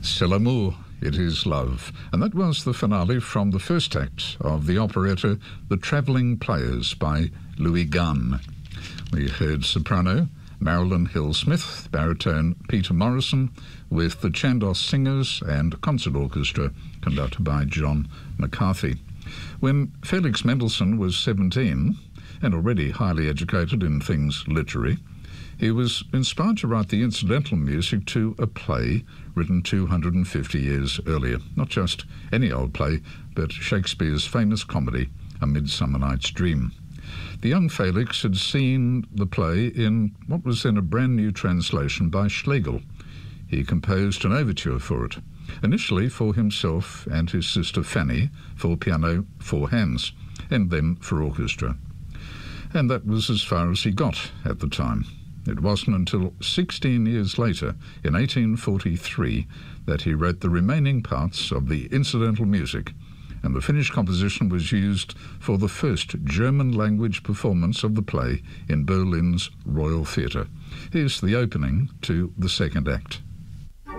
C'est l'amour, it is love. And that was the finale from the first act of the operetta The Travelling Players by Louis Gunn. We heard soprano Marilyn Hill-Smith, baritone Peter Morrison, with the Chandos Singers and concert orchestra conducted by John McCarthy. When Felix Mendelssohn was 17 and already highly educated in things literary, he was inspired to write the incidental music to a play written 250 years earlier. Not just any old play, but Shakespeare's famous comedy, A Midsummer Night's Dream. The young Felix had seen the play in what was then a brand new translation by Schlegel. He composed an overture for it, initially for himself and his sister Fanny, for piano, 4 hands, and then for orchestra. And that was as far as he got at the time. It wasn't until 16 years later, in 1843, that he wrote the remaining parts of the incidental music, and the finished composition was used for the first German-language performance of the play in Berlin's Royal Theatre. Here's the opening to the second act.